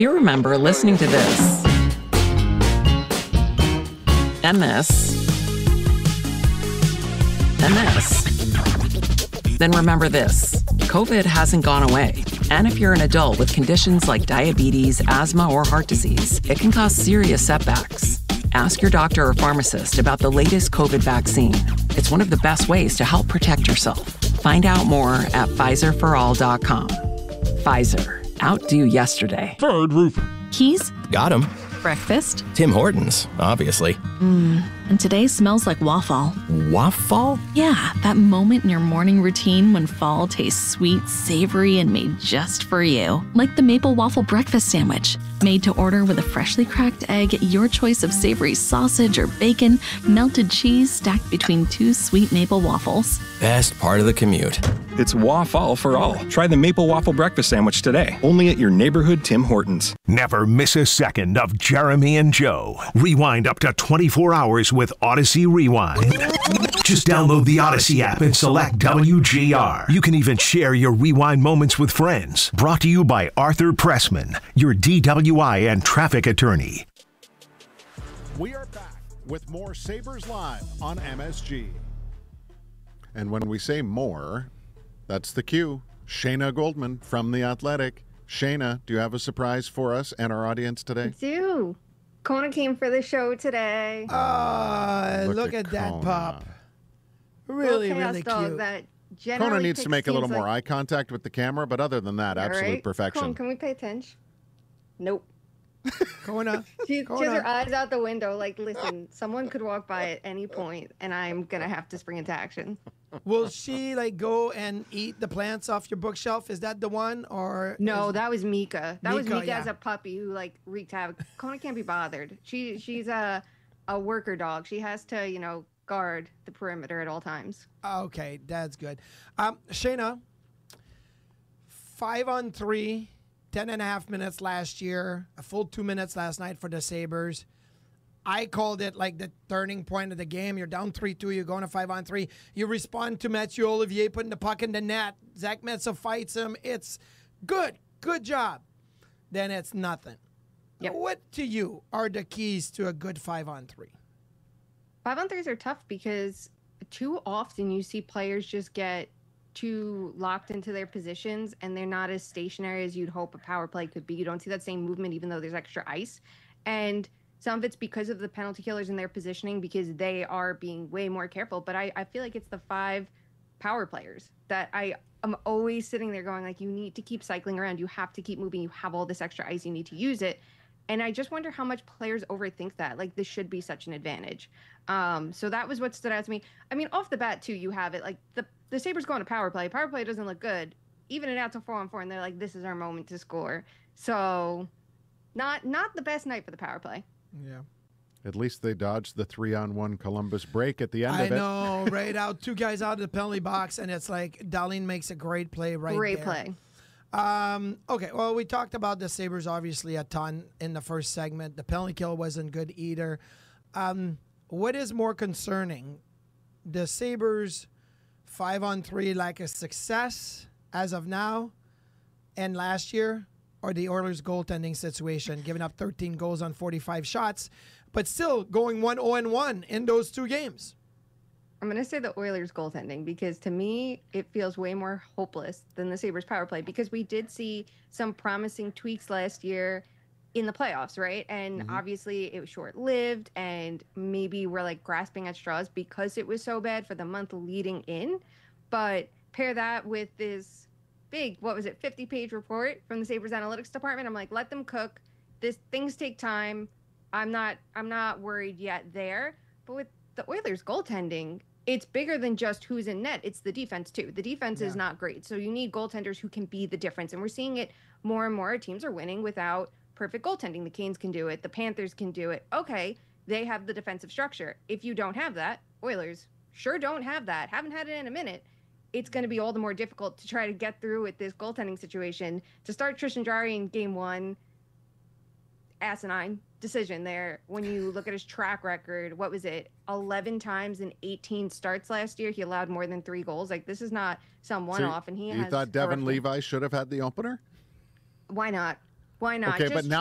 You remember listening to this and this and this. Then remember this. COVID hasn't gone away. And if you're an adult with conditions like diabetes, asthma, or heart disease, it can cause serious setbacks. Ask your doctor or pharmacist about the latest COVID vaccine. It's one of the best ways to help protect yourself. Find out more at PfizerForAll.com. Pfizer. Outdo yesterday. Third roofer. Keys? Got him. Breakfast? Tim Hortons, obviously. And today smells like waffle. Waffle? Yeah, that moment in your morning routine when fall tastes sweet, savory, and made just for you. Like the maple waffle breakfast sandwich. Made to order with a freshly cracked egg, your choice of savory sausage or bacon, melted cheese stacked between two sweet maple waffles. Best part of the commute. It's waffle for all. Try the maple waffle breakfast sandwich today. Only at your neighborhood Tim Hortons. Never miss a second of Jeremy and Joe. Rewind up to 24 hours with Odyssey Rewind. Just download the Odyssey app and select WGR. You can even share your rewind moments with friends. Brought to you by Arthur Pressman, your DWI and traffic attorney. We are back with more Sabres Live on MSG. And when we say more, that's the cue. Shayna Goldman from The Athletic. Shayna, do you have a surprise for us and our audience today? I do. Kona came for the show today. Look at that pup. Really, really cute. That Kona needs to make a little more eye contact with the camera, but other than that, absolute perfection. Kona, can we pay attention? Nope. Kona. She has her eyes out the window like, listen, someone could walk by at any point, and I'm going to have to spring into action. Will she go and eat the plants off your bookshelf? Is that the one? Or no, that was Mika. That was Mika yeah. as a puppy who wreaked havoc. Kona can't be bothered. She's a worker dog. She has to, guard the perimeter at all times. Okay, that's good. Shayna, 5-on-3, 10.5 minutes last year, a full 2 minutes last night for the Sabres. I called it the turning point of the game. You're down 3-2. You're going to 5-on-3. You respond to Mathieu Olivier putting the puck in the net. Zach Metsa fights him. It's good. Good job. Then it's nothing. Yep. What to you are the keys to a good 5-on-3? 5-on-3s are tough because too often you see players just get too locked into their positions and they're not as stationary as you'd hope a power play could be. You don't see that same movement even though there's extra ice. And some of it's because of the penalty killers and their positioning because they are being way more careful. But I feel like it's the 5 power players that I'm always sitting there going you need to keep cycling around. You have to keep moving. You have all this extra ice. You need to use it. And I just wonder how much players overthink that. This should be such an advantage. So that was what stood out to me. I mean, off the bat, too, you have it. The Sabres go on a power play. Power play doesn't look good. Even it out to 4-on-4, and they're like, this is our moment to score. So not the best night for the power play. Yeah. At least they dodged the 3-on-1 Columbus break at the end of it. I know, right? Out 2 guys out of the penalty box, and it's Dahlin makes a great play Great there. play. Okay, well, we talked about the Sabres obviously a ton in the first segment. The penalty kill wasn't good either. What is more concerning? The Sabres 5-on-3 like a success as of now and last year, or the Oilers goaltending situation, giving up 13 goals on 45 shots, but still going 1-0-1 in those 2 games? I'm going to say the Oilers goaltending because to me, it feels way more hopeless than the Sabres power play because we did see some promising tweaks last year in the playoffs, right? And obviously it was short-lived and maybe we're grasping at straws because it was so bad for the month leading in. But pair that with this big, 50-page report from the Sabres analytics department. I'm let them cook. Things take time. I'm not worried yet there. But with the Oilers goaltending, it's bigger than just who's in net. It's the defense, too. The defense is not great. So you need goaltenders who can be the difference. And we're seeing it more and more. Teams are winning without perfect goaltending. The Canes can do it. The Panthers can do it. Okay, they have the defensive structure. If you don't have that, Oilers sure don't have that. Haven't had it in a minute. It's going to be all the more difficult to try to get through with this goaltending situation. To start Tristan Jarry in game 1, asinine decision there when you look at his track record. 11 times in 18 starts last year he allowed more than 3 goals. This is not some one-off. And you thought Devin Levi should have had the opener? Why not? Why not? Okay, Just but now